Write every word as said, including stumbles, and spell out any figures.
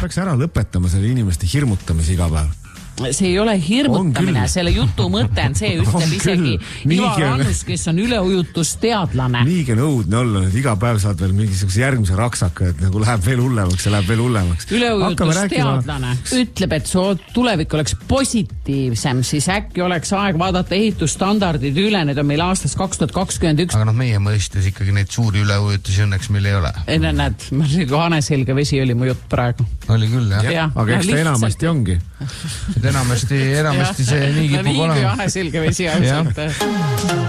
peaks ära lõpetama selle inimeste hirmutamise iga päev. See ei ole hirmutamine, selle jutu mõte on see, ütleb isegi Ivar Annus, kes on üleujutusteadlane. Niigi nõudne olla, et iga päev saad veel mingisuguse järgmise raksaka, et nagu läheb veel hullemaks ja läheb veel hullemaks. Üleujutusteadlane ütleb, et su tulevik oleks positiivsem, siis äkki oleks aeg vaadata ehitusstandardid üle, need on meil aastast kaks tuhat kakskümmend üks. Aga noh, meie mõistes ikkagi neid suuri üleujutusi õnneks meil ei ole. Ei, näed, haneselge vesi oli mu jutt praegu. Oli küll, jah. Ja, aga eks ta enamasti ongi. enamasti, enamasti see nii kipub olema. Nii kui haneselge vesi.